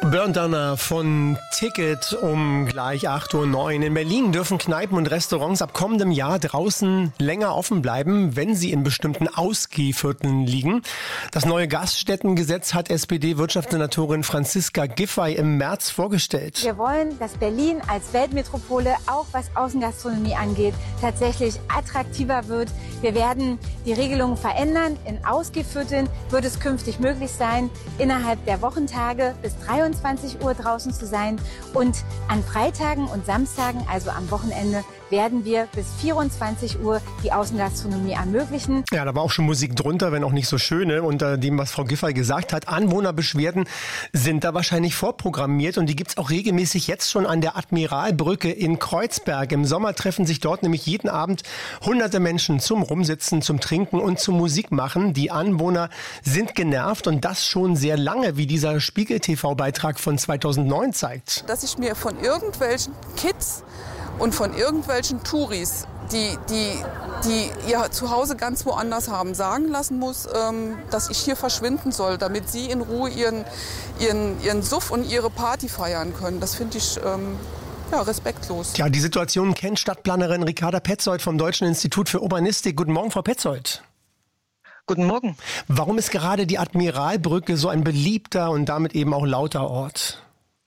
Burndowner von Ticket um gleich 8:09 Uhr. In Berlin dürfen Kneipen und Restaurants ab kommendem Jahr draußen länger offen bleiben, wenn sie in bestimmten Ausgehvierteln liegen. Das neue Gaststättengesetz hat SPD-Wirtschaftssenatorin Franziska Giffey im März vorgestellt. Wir wollen, dass Berlin als Weltmetropole, auch was Außengastronomie angeht, tatsächlich attraktiver wird. Wir werden die Regelungen verändern. In Ausgehvierteln wird es künftig möglich sein, innerhalb der Wochentage bis 23 Uhr draußen zu sein. Und an Freitagen und Samstagen, also am Wochenende, werden wir bis 24 Uhr die Außengastronomie ermöglichen. Ja, da war auch schon Musik drunter, wenn auch nicht so schöne. Unter dem, was Frau Giffey gesagt hat, Anwohnerbeschwerden sind da wahrscheinlich vorprogrammiert. Und die gibt's auch regelmäßig jetzt schon an der Admiralbrücke in Kreuzberg. Im Sommer treffen sich dort nämlich jeden Abend hunderte Menschen zum Rumsitzen, zum Trinken und zum Musik machen. Die Anwohner sind genervt und das schon sehr lange, wie dieser Spiegel-TV-Beitrag von 2009 zeigt. Dass ich mir von irgendwelchen Kids und von irgendwelchen Touris, die ihr Zuhause ganz woanders haben, sagen lassen muss, dass ich hier verschwinden soll, damit sie in Ruhe ihren Suff und ihre Party feiern können. Das finde ich respektlos. Ja, die Situation kennt Stadtplanerin Ricarda Petzold vom Deutschen Institut für Urbanistik. Guten Morgen, Frau Petzold. Guten Morgen. Warum ist gerade die Admiralbrücke so ein beliebter und damit eben auch lauter Ort?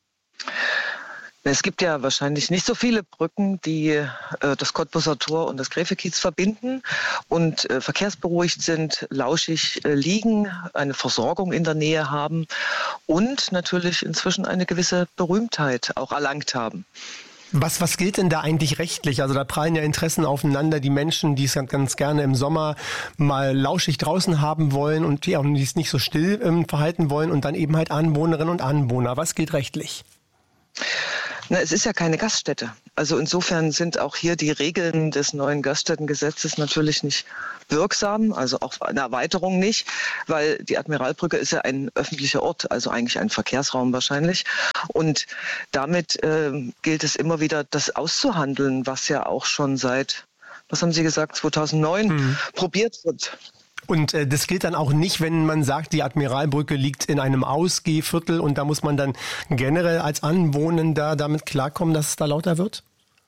Es gibt ja wahrscheinlich nicht so viele Brücken, die das Cottbuser Tor und das Gräfekiez verbinden und verkehrsberuhigt sind, lauschig liegen, eine Versorgung in der Nähe haben und natürlich inzwischen eine gewisse Berühmtheit auch erlangt haben. Was gilt denn da eigentlich rechtlich? Also da prallen ja Interessen aufeinander. Die Menschen, die es ganz gerne im Sommer mal lauschig draußen haben wollen und die es nicht so still verhalten wollen und dann eben halt Anwohnerinnen und Anwohner. Was gilt rechtlich? Na, es ist ja keine Gaststätte. Also insofern sind auch hier die Regeln des neuen Gaststättengesetzes natürlich nicht wirksam, also auch eine Erweiterung nicht, weil die Admiralbrücke ist ja ein öffentlicher Ort, also eigentlich ein Verkehrsraum wahrscheinlich. Und damit gilt es immer wieder, das auszuhandeln, was ja auch schon seit, was haben Sie gesagt, 2009 probiert wird. Und das gilt dann auch nicht, wenn man sagt, die Admiralbrücke liegt in einem Ausgehviertel und da muss man dann generell als Anwohner damit klarkommen, dass es da lauter wird?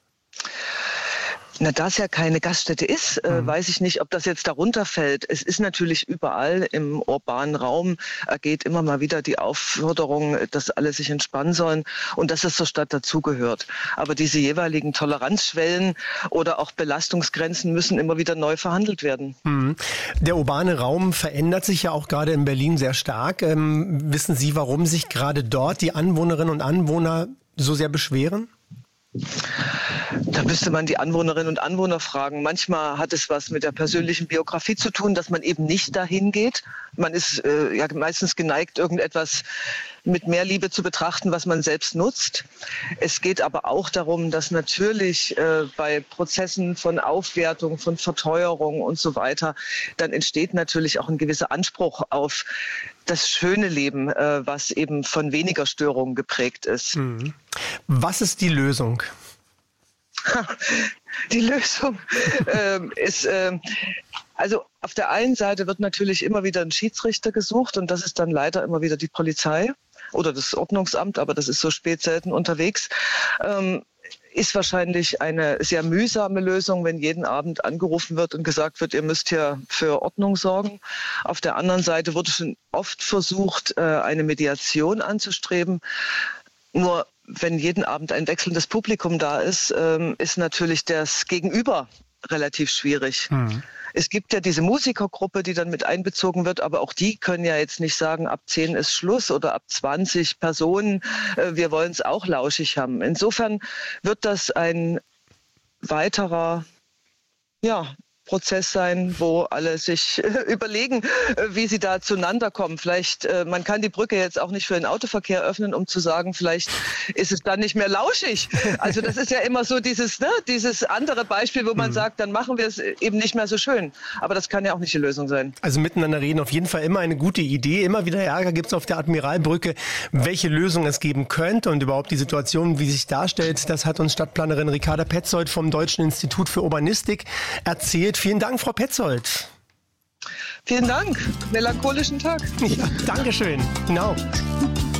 Na, da es ja keine Gaststätte ist, weiß ich nicht, ob das jetzt darunter fällt. Es ist natürlich überall im urbanen Raum, ergeht immer mal wieder die Aufforderung, dass alle sich entspannen sollen und dass es zur Stadt dazugehört. Aber diese jeweiligen Toleranzschwellen oder auch Belastungsgrenzen müssen immer wieder neu verhandelt werden. Der urbane Raum verändert sich ja auch gerade in Berlin sehr stark. Wissen Sie, warum sich gerade dort die Anwohnerinnen und Anwohner so sehr beschweren? Da müsste man die Anwohnerinnen und Anwohner fragen. Manchmal hat es was mit der persönlichen Biografie zu tun, dass man eben nicht dahin geht. Man ist meistens geneigt, irgendetwas mit mehr Liebe zu betrachten, was man selbst nutzt. Es geht aber auch darum, dass natürlich bei Prozessen von Aufwertung, von Verteuerung und so weiter, dann entsteht natürlich auch ein gewisser Anspruch auf das schöne Leben, was eben von weniger Störungen geprägt ist. Was ist die Lösung? Die Lösung ist, also auf der einen Seite wird natürlich immer wieder ein Schiedsrichter gesucht und das ist dann leider immer wieder die Polizei oder das Ordnungsamt, aber das ist so spät selten unterwegs. Ist wahrscheinlich eine sehr mühsame Lösung, wenn jeden Abend angerufen wird und gesagt wird, ihr müsst hier für Ordnung sorgen. Auf der anderen Seite wurde schon oft versucht, eine Mediation anzustreben. Nur wenn jeden Abend ein wechselndes Publikum da ist, ist natürlich das Gegenüber relativ schwierig. Es gibt ja diese Musikergruppe, die dann mit einbezogen wird, aber auch die können ja jetzt nicht sagen, ab 10 ist Schluss oder ab 20 Personen, wir wollen es auch lauschig haben. Insofern wird das ein weiterer Prozess sein, wo alle sich überlegen, wie sie da zueinander kommen. Vielleicht, man kann die Brücke jetzt auch nicht für den Autoverkehr öffnen, um zu sagen, vielleicht ist es dann nicht mehr lauschig. Also das ist ja immer so dieses andere Beispiel, wo man sagt, dann machen wir es eben nicht mehr so schön. Aber das kann ja auch nicht die Lösung sein. Also miteinander reden, auf jeden Fall immer eine gute Idee. Immer wieder Ärger gibt es auf der Admiralbrücke, welche Lösung es geben könnte und überhaupt die Situation, wie sich darstellt. Das hat uns Stadtplanerin Ricarda Petzold vom Deutschen Institut für Urbanistik erzählt. Vielen Dank, Frau Petzold. Vielen Dank. Melancholischen Tag. Ja, Dankeschön. Genau.